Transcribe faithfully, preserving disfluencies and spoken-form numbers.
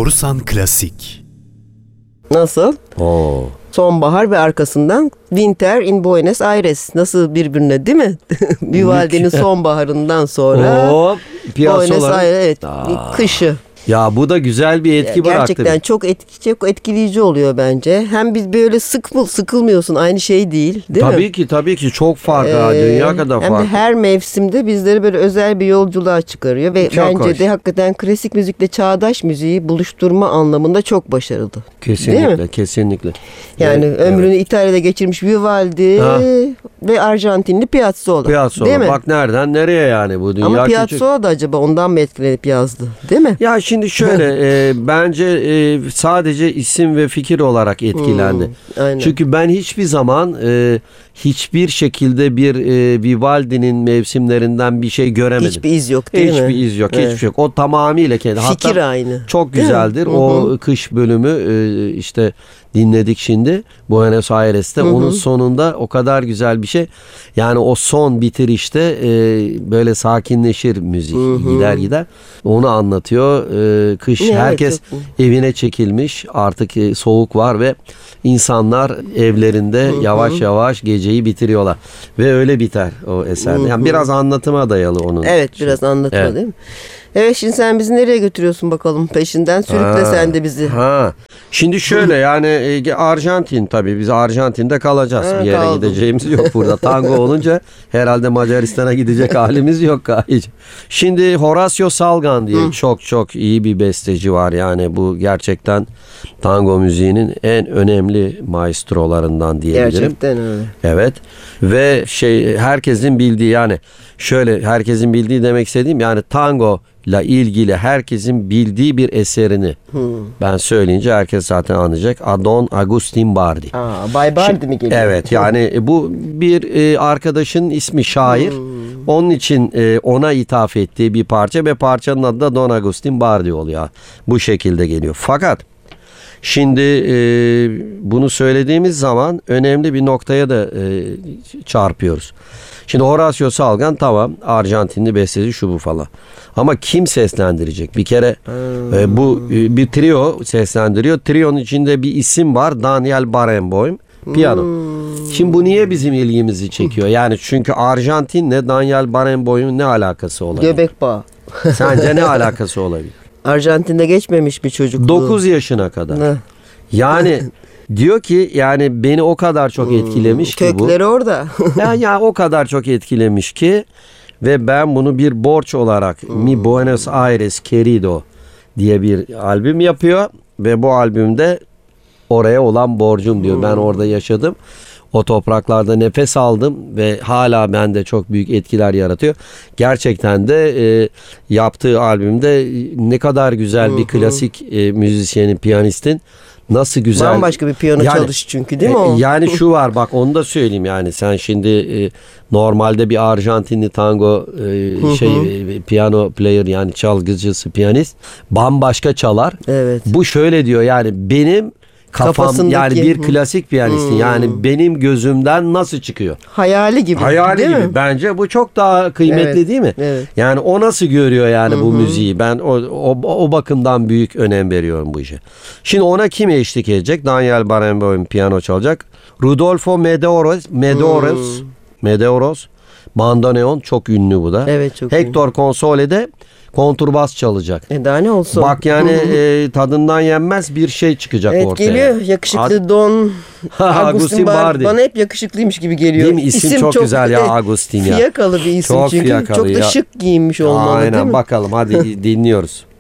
Borusan Klasik. Nasıl? Oo. Sonbahar ve arkasından Winter in Buenos Aires. Nasıl birbirine, değil mi? Vivaldi'nin sonbaharından sonra Oo, Buenos piyasalar. Aires, evet, Aa. kışı. Ya bu da güzel bir etki bıraktı. Gerçekten çok etki, çok etkileyici oluyor bence. Hem biz böyle sıkıl, sıkılmıyorsun, aynı şey değil, değil tabii mi? ki tabii ki çok farklı. ha, Ee, Dünya kadar hem farklı. de her mevsimde bizleri böyle özel bir yolculuğa çıkarıyor ve Çok bence hoş. de hakikaten klasik müzikle çağdaş müziği buluşturma anlamında çok başarılı. Değil Kesinlikle, mi? kesinlikle. Yani Evet, ömrünü evet. İtalya'da geçirmiş Vivaldi Ha. ve Arjantinli Piazzolla. Piazzolla. Değil mi? Bak nereden nereye yani bu dünya Ama küçük. Piazzolla da acaba ondan mı etkilenip yazdı? Değil mi? Ya şimdi şöyle e, bence e, sadece isim ve fikir olarak etkilendi. Hmm, aynen. Çünkü ben hiçbir zaman e, hiçbir şekilde bir e, Vivaldi'nin mevsimlerinden bir şey göremedim. Hiçbir iz yok, değil Hiçbir mi? iz yok, Evet. hiçbir şey yok. O tamamıyla kendi. Fikir Hatta aynı. çok Değil mi? güzeldir. Hı O hı. kış bölümü e, işte dinledik şimdi Buenos Aires'te. Hı hı. Onun sonunda o kadar güzel bir şey. Yani o son bitirişte e, böyle sakinleşir müzik. Hı hı. Gider gider. Onu anlatıyor. E, kış Evet, herkes çok- evine çekilmiş. Artık e, soğuk var ve insanlar evlerinde Hı hı. yavaş yavaş geceyi bitiriyorlar. Ve öyle biter o eser. Hı Yani hı. biraz anlatıma dayalı onun. Evet, biraz anlatma, Evet. değil mi? Evet, şimdi sen bizi nereye götürüyorsun bakalım? Peşinden sürükle Ha, sen de bizi. Ha. Şimdi şöyle yani e, Arjantin tabii biz Arjantin'de kalacağız. Ha, bir yere kaldım. gideceğimiz yok burada. Tango olunca herhalde Macaristan'a gidecek halimiz yok gayet. Şimdi Horacio Salgan diye çok çok iyi bir besteci var. Yani bu gerçekten tango müziğinin en önemli maestrolarından diyebilirim. Gerçekten öyle. Evet ve şey herkesin bildiği yani şöyle herkesin bildiği demek istediğim yani tango ile ilgili herkesin bildiği bir eserini ben söyleyince herkes zaten anlayacak. Adon Agustin Bardi. Aa, Bay Bardi mi geliyor? Evet yani bu bir e, arkadaşın ismi şair. Onun için e, ona ithaf ettiği bir parça ve parçanın adı da Don Agustin Bardi oluyor. Bu şekilde geliyor. Fakat şimdi e, bunu söylediğimiz zaman önemli bir noktaya da e, çarpıyoruz. Şimdi Horacio Salgan tamam Arjantinli besteci şu bu falan. Ama kim seslendirecek? Bir kere e, bu e, bir trio seslendiriyor. Trionun içinde bir isim var. Daniel Barenboim. Piyano. Şimdi bu niye bizim ilgimizi çekiyor? Yani çünkü Arjantin'le Daniel Barenboim'in ne alakası olabilir? Göbek bağı. Sence ne alakası olabilir? Arjantin'de geçmemiş bir çocukluğu. dokuz yaşına kadar. Ne? Yani diyor ki yani beni o kadar çok etkilemiş ki bu. Kökleri orada. Ya, ya o kadar çok etkilemiş ki ve ben bunu bir borç olarak Mi Buenos Aires Querido diye bir albüm yapıyor ve bu albümde oraya olan borcum diyor. Ben orada yaşadım. O topraklarda nefes aldım ve hala bende çok büyük etkiler yaratıyor. Gerçekten de e, yaptığı albümde ne kadar güzel bir klasik e, müzisyenin, piyanistin nasıl güzel. Bambaşka bir piyano Yani- çalış çünkü, değil mi E, o? Yani şu var bak onu da söyleyeyim yani sen şimdi e, normalde bir Arjantinli tango e, şey e, piyano player yani çalgıcısı piyanist bambaşka çalar. Evet. Bu şöyle diyor yani benim kafam Kafasındaki- yani bir klasik piyanistin yani benim gözümden nasıl çıkıyor? Hayali gibi. Hayali değil gibi. mi? Bence bu çok daha kıymetli Evet, değil mi? evet. Yani o nasıl görüyor yani bu müziği? Ben o, o, o bakımdan büyük önem veriyorum bu işe. Şimdi ona kim eşlik edecek? Daniel Barenboim piyano çalacak. Rudolfo Medeiros, Medeiros, Medeiros, bandoneon çok ünlü bu da. Evet, çok Hector Console de kontrbas çalacak. E daha ne olsun? Bak yani e, tadından yenmez bir şey çıkacak Evet, ortaya. geliyor yakışıklı Don Agustin Agustin Bardi. Bardi. Bana hep yakışıklıymış gibi geliyor. Değil mi? İsim çok güzel ya, Agustin ya. Fiyakalı bir isim Çok çünkü. fiyakalı Çok da ya. şık giyinmiş olmalı, Aynen değil mi? bakalım hadi dinliyoruz.